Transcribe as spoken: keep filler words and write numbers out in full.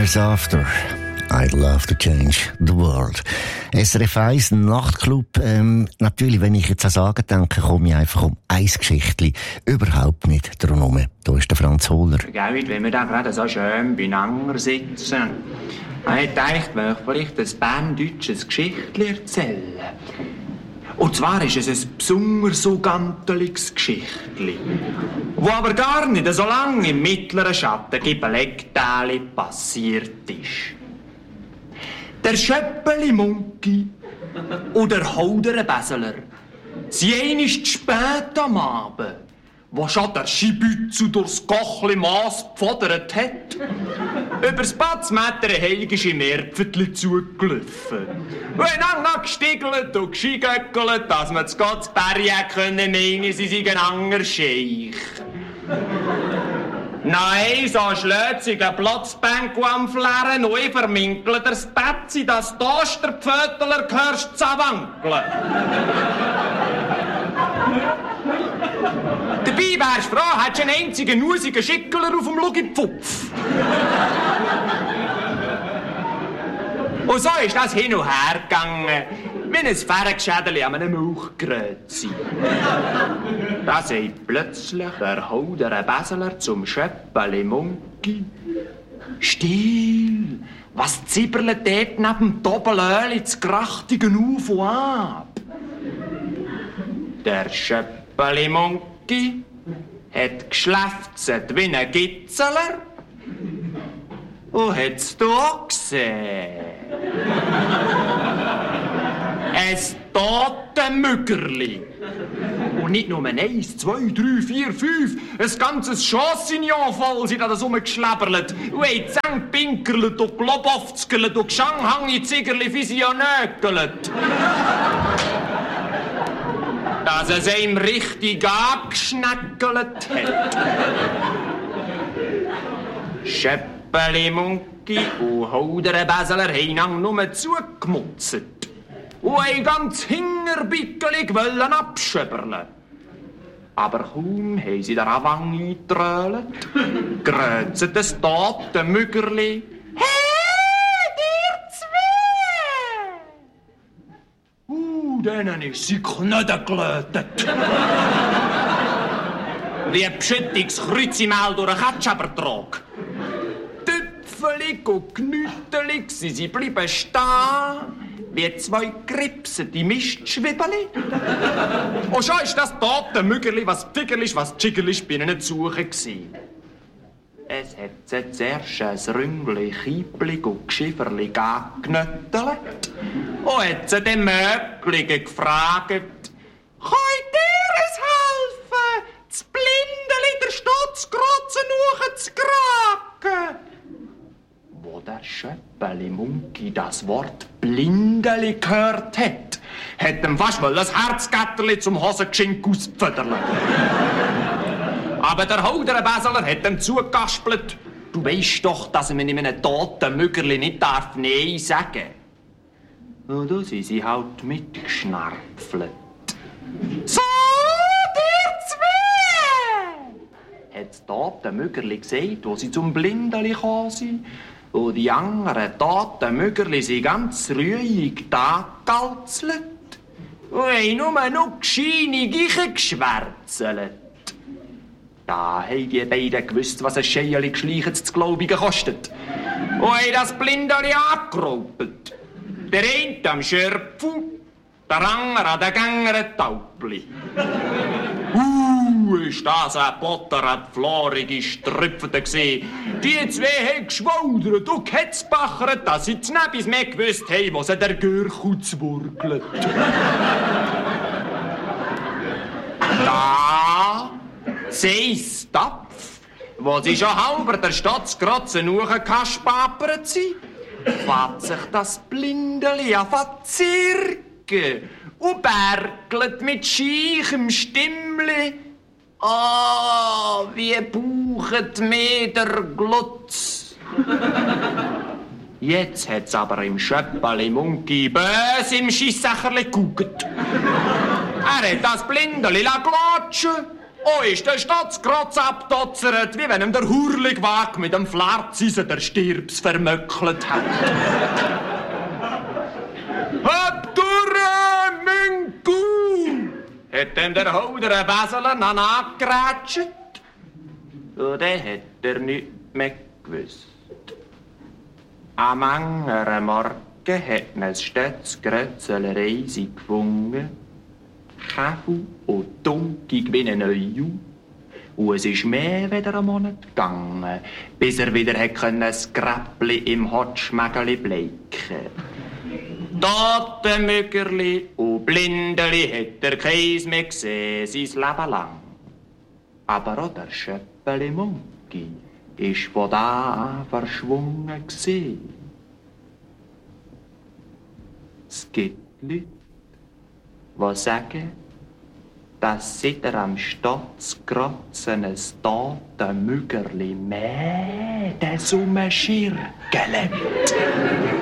Years After. I'd love to change the world. S R F eins Nachtclub. Ähm, natürlich, wenn ich jetzt an Sagen denke, komme ich einfach um ein Geschichtli überhaupt nicht drum herum. Da ist der Franz Hohler. Gell, wenn wir da gerade so schön beieinander sitzen, ich hätte gedacht, wenn ich vielleicht ein berndeutsches Geschichtli erzählen. Und zwar ist es ein besonders so ganteliges Geschichtli, wo aber gar nicht so lange im mittleren Schattengebelecktäli passiert ist. Der Schöppeli-Munki und der Hauderenbäseler sind einmal zu spät am Abend, wo schon der Schibützel durchs Kochli-Maas gefodert hat, übers Batzmetter ein heiliges Meerpferdli zugelaufen. Und haben dann gestiegelt und geschigöckelt, dass man zu Gott Berge können meinen, sie seien ein anderer Scheich. Nein, so schlötzige Platzbänke am Flären und ich verminkle das Betzi, dass da der Pfötler gehörst zu wankeln. Dabei wärst du froh, hättest du einen einzigen nusigen Schickler auf dem Lugipfupf. Und so ist das hin und her gegangen, wie ein Pferdegeschädeli an einem Milchgrötzi. Da sagt plötzlich der Hauderenbäseler zum Schöppeli-Munki: Still, was zibberlet dort neben dem Doppelöli das Grachtigen auf und ab? Der Schöppeli-Munki hat geschläftet wie ein Gitzeler und hat's da gesehen. Ein Totenmüggerli. Und nicht nur eins, zwei, drei, vier, fünf. Ein ganzes Champignon voll sind da das rumgeschleberlet. Und haben zängpinkerlet und globofzgerlet und gschanghangi-Zigerli fisionöckelt. Dass es ihm richtig angeschneckelt hat. Schöppeli-Munki und Hauderenbäseler haben nur zugemutzt. Und ein ganz Hingerbickelig wollen abschöberlen. Aber kaum haben sie den Anfang eingetrölt, grötzet das tote Müggerli: Hey, dir zwei! Uh, denen ist sie Knödel gelötet. Wie ein Beschüttungskreuzimel durch einen Katschabertrag. Tüpfelig und knüttelig sind sie bleiben stehen, wie zwei gripsete Mistschwibbeli. Und schon ist das tote Müggerli, was Tiggerli, was Tschiggerli, bei ihnen zu suchen gewesen. Es hat sie zuerst ein Rüngli, Kiebli und Geschifferli angenöttelt und hat sie den Mögligen gefragt: Könnt ihr es helfen, das Blindeli der Stottskrotze nachzukraken? Wo der Schöppeli-Munki das Wort Blindeli gehört hat, hat ihm fast das Herzgatterli zum Hosengeschenk auspföderlen. Aber der Hauderenbäseler hat ihm zugaspelt: Du weisst doch, dass man in einem toten Müggerli nicht darf Nein sagen. Und da sind sie halt mitgeschnarpfelt. So, dir zwei! Hat das tote Müggerli gesagt, wo sie zum Blindeli gekommen sind. Und die anderen toten Müggerli sind ganz ruhig da gegalzelt und haben nur noch gescheine Giche geschwärzelt. Da haben die beiden gewusst, was ein Scheierli geschleichtes zu Glaubigen kostet. Und haben das Blindeli angeropelt. Der eine am Schörpfu, der andere an den Gängeren Taubli. Uh, ist das ein Potter, florige Strüpfete gsi. Die zwei haben geschwaudert und gehetzbachert, dass sie znebis mehr gewusst haben, wo sie der Gürkutz wurgelt. Da sei's Tapf, wo sie schon halber der Stadtskrotze hochgekaspapert sind, fährt sich das Blindeli an zirken und bergelt mit scheichem Stimmli: Ah, oh, wie buchet mir der Glutz. Jetzt hat's aber im Schöppeli-Munki bös im Scheissächerli geguckt. Er hat das Blindeli glatschen Oh, ist der Staatsgrotz abdotzert, wie wenn ihm der Hurligwag mit dem Flarzisen der Stirbs vermöckelt hat. Hab durch, Müngu! Hat ihm der Holder ein Beselen angeratscht? Und dann hat er nichts mehr gewusst. Am anderen Morgen hat man ein Stätzgrötzel Reisi gefunden, Käfu und dunkig wie ein Euju. Und es ist mehr als einen Monat gegangen, bis er wieder ein Skräppli im Hotschmägeli bleiken. Totenmüggerli und Blindeli hat er keins mehr gesehen, sein Leben lang. Aber auch der Schöppeli Munki ist von da an verschwungen gewesen. Es gibt Leute, die sagen, dass seit er am Staatskratzen ein toten Müggerli mehr des um Schirr gelebt.